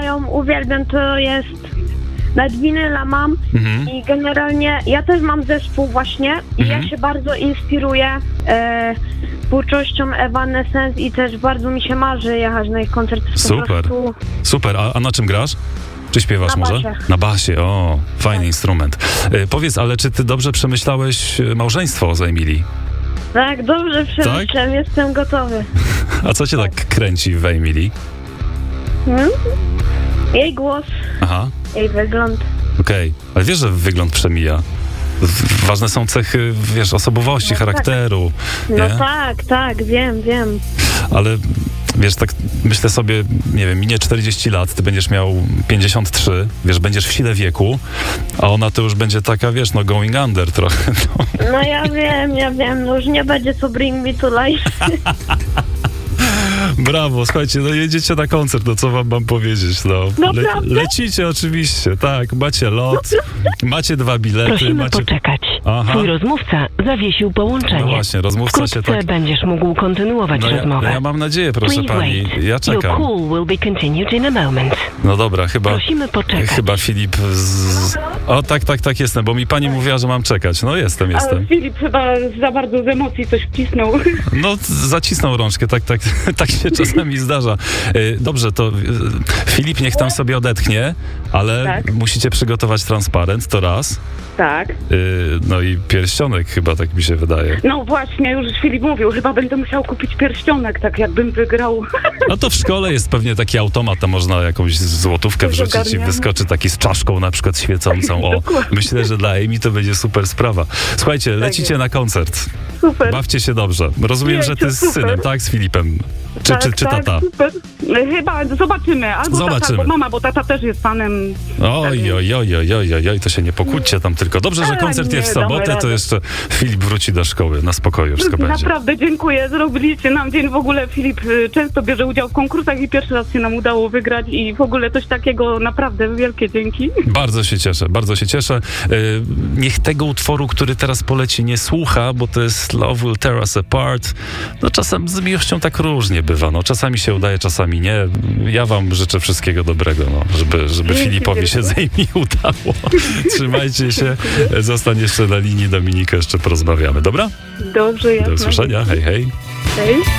ją uwielbiam, to jest... Nawet winyla mam i generalnie ja też mam zespół właśnie i ja się bardzo inspiruję twórczością Evanescence i też bardzo mi się marzy jechać na ich koncert. Super. A na czym grasz? Czy śpiewasz może? Basie. Na basie, o, fajny instrument. Powiedz, ale czy ty dobrze przemyślałeś małżeństwo z Emily? Tak, dobrze przemyślałem, jestem gotowy. A co cię tak kręci w Emily? Jej głos, Aha, jej wygląd. okej. Ale wiesz, że wygląd przemija. Ważne są cechy, wiesz, osobowości, charakteru. No nie? tak, wiem. Ale wiesz, tak myślę sobie, nie wiem, minie 40 lat, ty będziesz miał 53, wiesz, będziesz w sile wieku, a ona to już będzie taka, wiesz, no going under trochę. No ja wiem, no już nie będzie co Bring Me to Life. Brawo, słuchajcie, no jedziecie na koncert, no co wam mam powiedzieć, no. Naprawdę? Lecicie oczywiście, tak, macie lot, macie 2 bilety. Prosimy poczekać. Aha. Twój rozmówca zawiesił połączenie. No właśnie, rozmówca się Wkrótce tak... będziesz mógł kontynuować rozmowę. Ja mam nadzieję, proszę Please pani, wait. ja Your czekam. call will be continued in a moment. No dobra, Prosimy poczekać. chyba Filip O, tak, jestem, bo mi pani mówiła, że mam czekać. No jestem. Ale Filip chyba za bardzo z emocji coś wcisnął. No, zacisnął rączkę, tak się czasami zdarza. Dobrze, to Filip niech tam sobie odetchnie, ale Tak. musicie przygotować transparent, to raz. Tak. No i pierścionek chyba, tak mi się wydaje. No właśnie, już Filip mówił, chyba będę musiał kupić pierścionek, tak jakbym wygrał. No to w szkole jest pewnie taki automat, tam można jakąś złotówkę wrzucić i Ogarniamy. wyskoczy taki z czaszką na przykład świecącą. O, Dokładnie. myślę, że dla Amy to będzie super sprawa. Słuchajcie, lecicie na koncert. Super. Bawcie się dobrze. Rozumiem, że ty z Super. synem, tak? Z Filipem. Czy tata? Super. Chyba zobaczymy. Albo tata, Zobaczymy. albo mama, bo tata też jest fanem. Oj, to się nie pokłóćcie tam tylko. Dobrze, że koncert nie, jest w damy sobotę, to radę. jeszcze Filip wróci do szkoły. Na spokoju wszystko będzie. Naprawdę dziękuję, zrobiliście nam dzień. W ogóle Filip często bierze udział w konkursach i pierwszy raz się nam udało wygrać i w ogóle coś takiego, naprawdę wielkie dzięki. Bardzo się cieszę. Niech tego utworu, który teraz poleci, nie słucha, bo to jest Love Will Tear Us Apart. No czasem z miłością tak różnie bywa. No czasami się udaje, czasami nie. Ja wam życzę wszystkiego dobrego, no, żeby Filipowi się z Amy udało. Trzymajcie się. Zostań jeszcze na linii, Dominika, jeszcze porozmawiamy, dobra? Dobrze, jasne. Do usłyszenia. Hej. Hej.